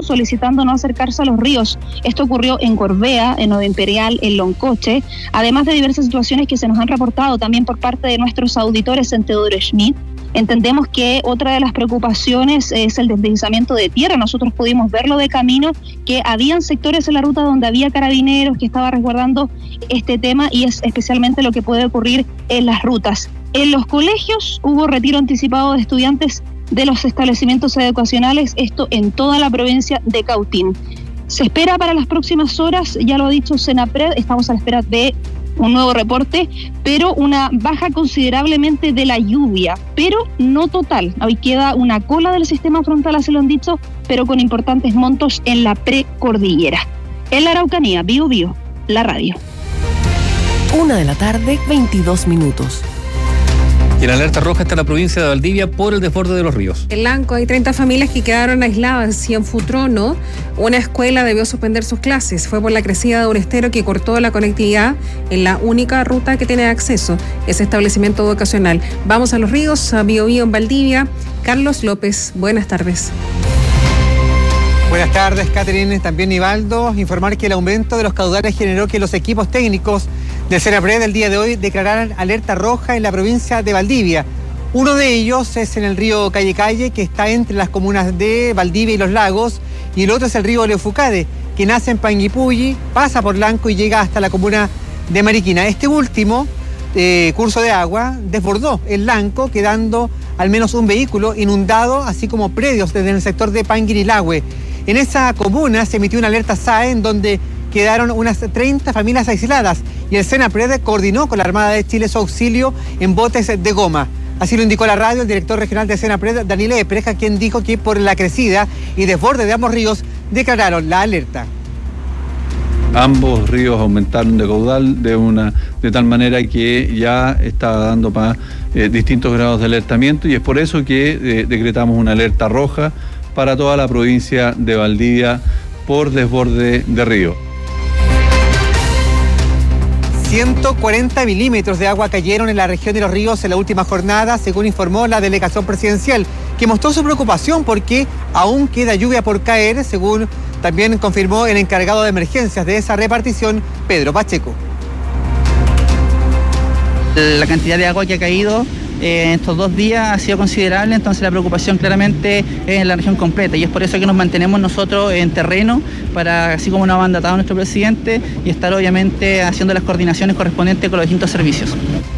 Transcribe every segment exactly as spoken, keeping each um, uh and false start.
incluso solicitando no acercarse a los ríos. Esto ocurrió en Gorbea, en Nueva Imperial, en Loncoche, además de diversas situaciones que se nos han reportado también por parte de nuestros auditores en Teodoro Schmidt. Entendemos que otra de las preocupaciones es el deslizamiento de tierra. Nosotros pudimos verlo de camino, que habían sectores en la ruta donde había carabineros que estaban resguardando este tema, y es especialmente lo que puede ocurrir en las rutas. En los colegios hubo retiro anticipado de estudiantes de los establecimientos educacionales, esto en toda la provincia de Cautín. Se espera para las próximas horas, ya lo ha dicho Senapred, estamos a la espera de un nuevo reporte, pero una baja considerablemente de la lluvia, pero no total. Hoy queda una cola del sistema frontal, así lo han dicho, pero con importantes montos en la precordillera. En la Araucanía, Bio Bio, la radio. Una de la tarde, veintidós minutos. Y en alerta roja está la provincia de Valdivia por el desborde de los ríos. En Lanco hay treinta familias que quedaron aisladas, y en Futrono una escuela debió suspender sus clases. Fue por la crecida de un estero que cortó la conectividad en la única ruta que tiene acceso, ese establecimiento educacional. Vamos a los ríos, a Bio Bio en Valdivia. Carlos López, buenas tardes. Buenas tardes, Catherine, también Nivaldo. Informar que el aumento de los caudales generó que los equipos técnicos del Senapred del día de hoy declararan alerta roja en la provincia de Valdivia. Uno de ellos es en el río Calle Calle, que está entre las comunas de Valdivia y Los Lagos, y el otro es el río Leufucade, que nace en Panguipulli, pasa por Lanco y llega hasta la comuna de Mariquina. Este último eh, curso de agua desbordó el Lanco, quedando al menos un vehículo inundado, así como predios desde el sector de Panguirilahue. En esa comuna se emitió una alerta S A E en donde quedaron unas treinta familias aisladas, y el Senapred coordinó con la Armada de Chile su auxilio en botes de goma. Así lo indicó la radio el director regional de Senapred, Daniel Epreja, quien dijo que por la crecida y desborde de ambos ríos declararon la alerta. Ambos ríos aumentaron de caudal de una de tal manera que ya está dando para eh, distintos grados de alertamiento, y es por eso que eh, decretamos una alerta roja para toda la provincia de Valdivia por desborde de río. ciento cuarenta milímetros de agua cayeron en la región de Los Ríos en la última jornada, según informó la delegación presidencial, que mostró su preocupación porque aún queda lluvia por caer, según también confirmó el encargado de emergencias de esa repartición, Pedro Pacheco. La cantidad de agua que ha caído en estos dos días ha sido considerable, entonces la preocupación claramente es en la región completa, y es por eso que nos mantenemos nosotros en terreno, para, así como nos ha mandatado nuestro presidente, y estar obviamente haciendo las coordinaciones correspondientes con los distintos servicios.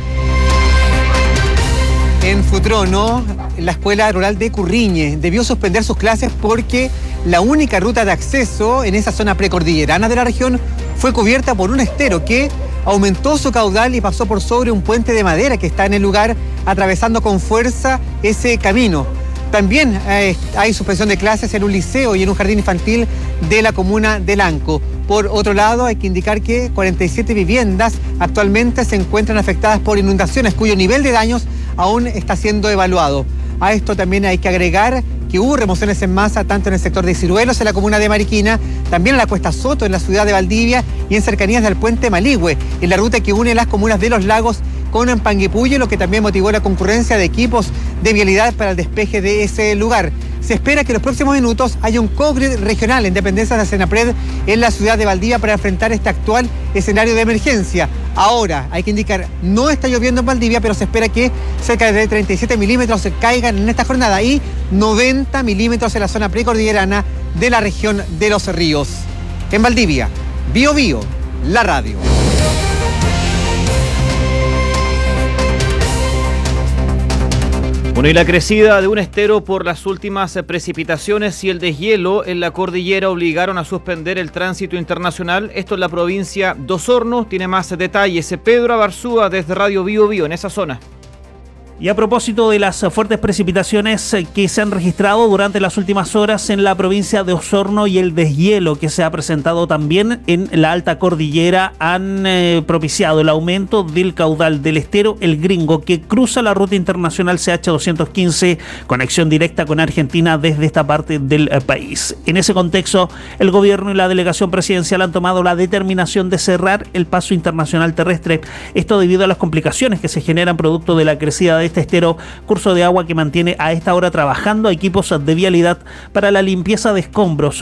En Futrono, la escuela rural de Curriñe debió suspender sus clases porque la única ruta de acceso en esa zona precordillerana de la región fue cubierta por un estero que aumentó su caudal y pasó por sobre un puente de madera que está en el lugar, atravesando con fuerza ese camino. También eh, hay suspensión de clases en un liceo y en un jardín infantil de la comuna de Lanco. Por otro lado, hay que indicar que cuarenta y siete viviendas actualmente se encuentran afectadas por inundaciones, cuyo nivel de daños aún está siendo evaluado. A esto también hay que agregar que hubo remociones en masa tanto en el sector de Ciruelos, en la comuna de Mariquina, también en la Cuesta Soto, en la ciudad de Valdivia, y en cercanías del puente Maligüe, en la ruta que une las comunas de Los Lagos con Panguipulli, lo que también motivó la concurrencia de equipos de vialidad para el despeje de ese lugar. Se espera que en los próximos minutos haya un co-grid regional en dependencias de Senapred en la ciudad de Valdivia para enfrentar este actual escenario de emergencia. Ahora, hay que indicar, no está lloviendo en Valdivia, pero se espera que cerca de treinta y siete milímetros caigan en esta jornada y noventa milímetros en la zona precordillerana de la región de Los Ríos. En Valdivia, Bio Bio, la radio. Bueno, y la crecida de un estero por las últimas precipitaciones y el deshielo en la cordillera obligaron a suspender el tránsito internacional. Esto en la provincia de Osorno. Tiene más detalles Pedro Abarzúa desde Radio Bio Bio en esa zona. Y a propósito de las fuertes precipitaciones que se han registrado durante las últimas horas en la provincia de Osorno y el deshielo que se ha presentado también en la alta cordillera, han eh, propiciado el aumento del caudal del estero El Gringo, que cruza la ruta internacional C H doscientos quince, conexión directa con Argentina desde esta parte del eh, país. En ese contexto, el gobierno y la delegación presidencial han tomado la determinación de cerrar el paso internacional terrestre, esto debido a las complicaciones que se generan producto de la crecida de este estero, curso de agua que mantiene a esta hora trabajando a equipos de vialidad para la limpieza de escombros